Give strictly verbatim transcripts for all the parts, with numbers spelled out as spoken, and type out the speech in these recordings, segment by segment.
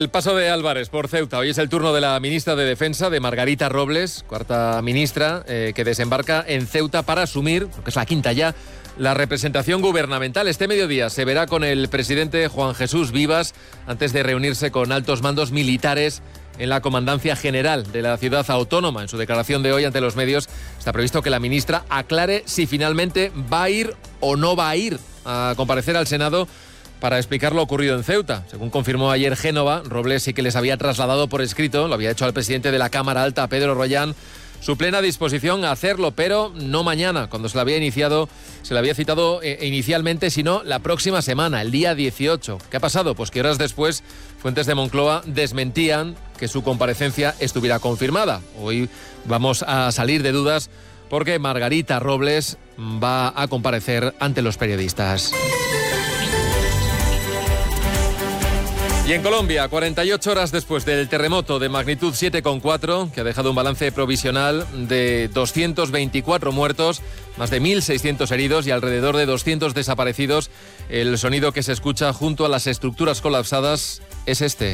El paso de Álvarez por Ceuta. Hoy es el turno de la ministra de Defensa, de Margarita Robles, cuarta ministra, eh, que desembarca en Ceuta para asumir, porque es la quinta ya, la representación gubernamental. Este mediodía se verá con el presidente Juan Jesús Vivas antes de reunirse con altos mandos militares en la Comandancia General de la Ciudad Autónoma. En su declaración de hoy ante los medios está previsto que la ministra aclare si finalmente va a ir o no va a ir a comparecer al Senado para explicar lo ocurrido en Ceuta. Según confirmó ayer Génova, Robles sí que les había trasladado por escrito, lo había hecho al presidente de la Cámara Alta, Pedro Rollán, su plena disposición a hacerlo, pero no mañana, cuando se le había iniciado, se le había citado eh, inicialmente, sino la próxima semana, el día dieciocho. ¿Qué ha pasado? Pues que horas después, fuentes de Moncloa desmentían que su comparecencia estuviera confirmada. Hoy vamos a salir de dudas porque Margarita Robles va a comparecer ante los periodistas. Y en Colombia, cuarenta y ocho horas después del terremoto de magnitud siete coma cuatro, que ha dejado un balance provisional de doscientos veinticuatro muertos, más de mil seiscientos heridos y alrededor de doscientos desaparecidos, el sonido que se escucha junto a las estructuras colapsadas es este.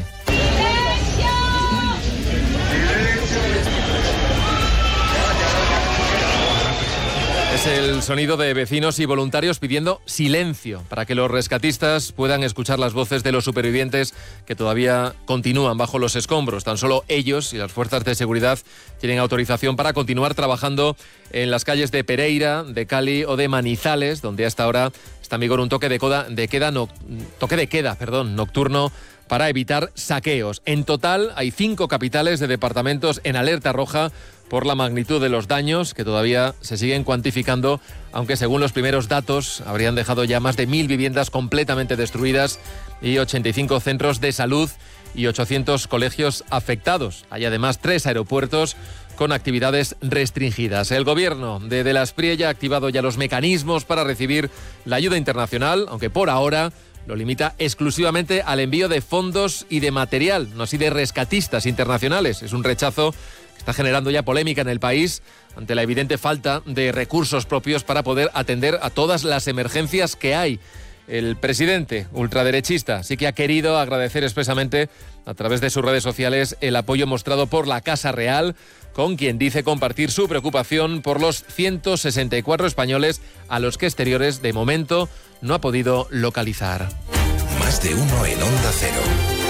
Es el sonido de vecinos y voluntarios pidiendo silencio para que los rescatistas puedan escuchar las voces de los supervivientes que todavía continúan bajo los escombros. Tan solo ellos y las fuerzas de seguridad tienen autorización para continuar trabajando en las calles de Pereira, de Cali o de Manizales, donde hasta ahora está en vigor un toque de, coda, de queda, no, toque de queda perdón, nocturno para evitar saqueos. En total hay cinco capitales de departamentos en alerta roja por la magnitud de los daños que todavía se siguen cuantificando, aunque según los primeros datos habrían dejado ya más de mil viviendas completamente destruidas y ochenta y cinco centros de salud y ochocientos colegios afectados. Hay además tres aeropuertos con actividades restringidas. El gobierno de De las Priella ha activado ya los mecanismos para recibir la ayuda internacional, aunque por ahora lo limita exclusivamente al envío de fondos y de material, no así de rescatistas internacionales. Es un rechazo que está generando ya polémica en el país ante la evidente falta de recursos propios para poder atender a todas las emergencias que hay. El presidente ultraderechista sí que ha querido agradecer expresamente a través de sus redes sociales el apoyo mostrado por la Casa Real, con quien dice compartir su preocupación por los ciento sesenta y cuatro españoles a los que Exteriores de momento no ha podido localizar. Más de uno en Onda Cero.